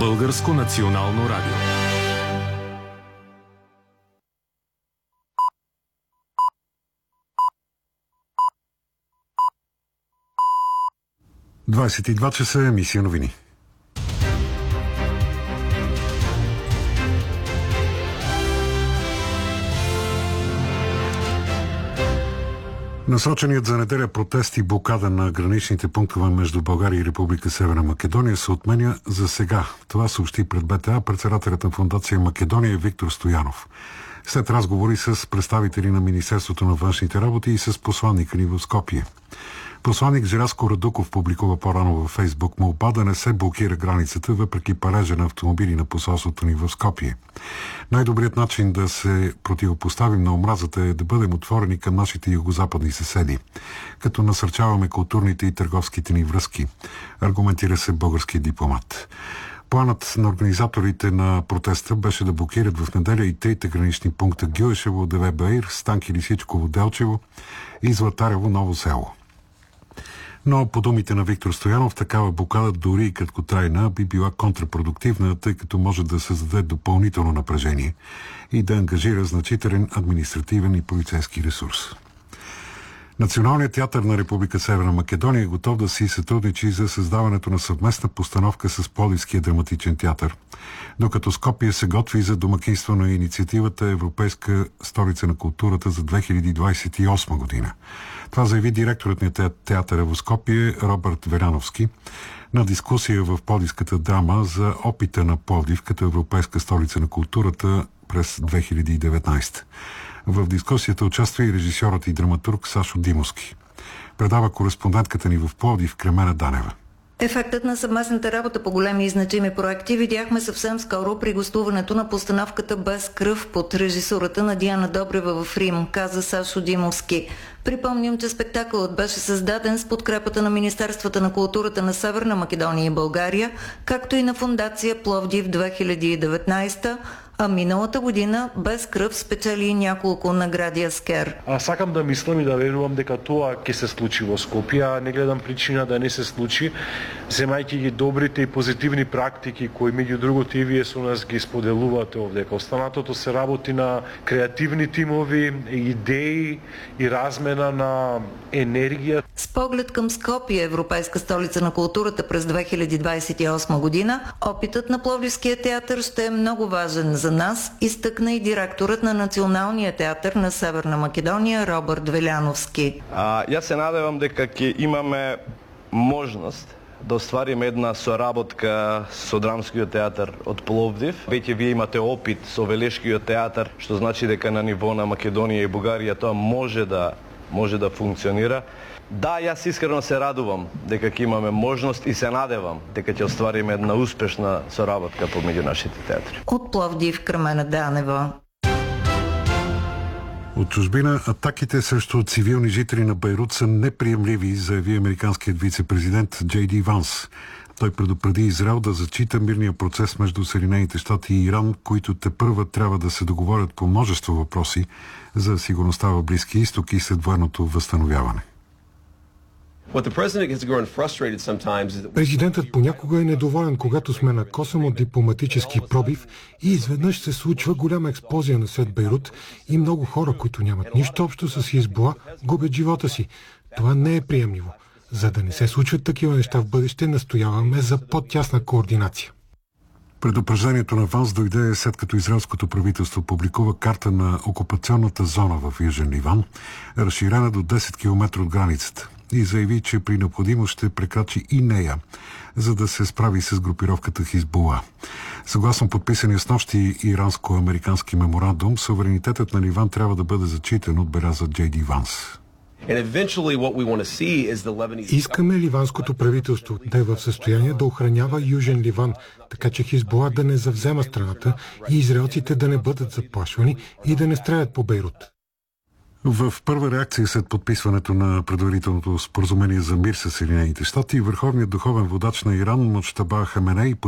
Българско национално радио. Двадесет и два часа, емисия новини. Насроченият за неделя протест и блокада на граничните пунктове между България и Република Северна Македония се отменя за сега. Това съобщи пред БТА председателят на Фондация Македония Виктор Стоянов. След разговори с представители на Министерството на външните работи и с посланника ни в Скопие. Посланник Желязко Радуков публикува по-рано във Фейсбук молба да не се блокира границата, въпреки палежа на автомобили на посолството ни в Скопие. Най-добрият начин да се противопоставим на омразата е да бъдем отворени към нашите югозападни съседи, като насърчаваме културните и търговските ни връзки, аргументира се българският дипломат. Планът на организаторите на протеста беше да блокират в неделя и трите гранични пункта Гюешево, Деве-Баир, Станки Лисичково, Делчево и Златарево, Ново село. Но по думите на Виктор Стоянов, такава блокада дори и краткотрайна би била контрапродуктивна, тъй като може да създаде допълнително напрежение и да ангажира значителен административен и полицейски ресурс. Националният театър на Република Северна Македония е готов да си сътрудничи за създаването на съвместна постановка с Пловдивския драматичен театър, докато Скопие се готви за домакинство на инициативата Европейска столица на културата за 2028 година. Това заяви директорът на театъра в Скопие Робърт Веляновски на дискусия в Пловдивската драма за опита на Пловдив като Европейска столица на културата през 2019. В дискусията участва и режисьорът и драматург Сашо Димовски. Предава кореспондентката ни в Пловдив Кремена Данева. Ефектът на съвместната работа по големи и значими проекти видяхме съвсем скоро при гостуването на постановката Без кръв под режисурата на Диана Добрева в Рим, каза Сашо Димовски. Припомням, че спектакълът беше създаден с подкрепата на Министерствата на културата на Северна Македония и България, както и на фондация Пловдив 2019, а миналата година Без кръв спечели няколко награди Аскер. Сакам да мислам и да верувам дека тоа ќе се случи во Скопје, не гледам причина да не се случи, земајќи ги добрите и позитивни практики кои меѓу другото и вие со нас ги споделувате овде. Останатото се работи на креативни тимови, идеи и размена на енергија. С поглед към Скопие, Европейска столица на културата през 2028 година, опитът на Пловдивския театър ще е много важен за нас, изтъкна и директорът на Националния театър на Северна Македония Робърт Веляновски. Јас се надевам дека ќе имаме можност да оствариме една соработка со Драмскиот театар од Пловдив. Веќе вие имате опит со Велешкиот театар, што значи дека на ниво на Македонија и Бугарија тоа може да функционира. Да, јас искрено се радувам дека ќе имаме можност и се надевам дека ќе оствариме една успешна соработка помеѓу нашите театри. От Пловдив Кремена Данева. От чужбина атаките срещу цивилни жители на Бейрут са неприемливи, заяви американският вице-президент Джей Ди Ванс. Той предупреди Израел да зачита мирния процес между Съединените щати и Иран, които тепърва трябва да се договорят по множество въпроси за сигурността в Близкия изток и след военното възстановяване. Президентът понякога е недоволен, когато сме на косъм от дипломатически пробив и изведнъж се случва голяма експлозия насред Бейрут и много хора, които нямат нищо общо с Хизбула, губят живота си. Това не е приемливо. За да не се случват такива неща в бъдеще, настояваме за по-тясна координация. Предупреждението на Ванс дойде след като израелското правителство публикува карта на окупационната зона в Южен Ливан, разширена до 10 км от границата, и заяви, че при необходимост ще прекрачи и нея, за да се справи с групировката Хизбула. Съгласно подписания снощи иранско-американски меморандум, суверенитетът на Ливан трябва да бъде зачитан, отбеляза Джей Ди Ванс. Искаме ливанското правителство да е в състояние да охранява Южен Ливан, така че Хизбула да не завзема страната и израелците да не бъдат заплашвани и да не стрелят по Бейрут. В първа реакция след подписването на предварителното споразумение за мир с Съединените щати, върховният духовен водач на Иран Муджтаба Хаменей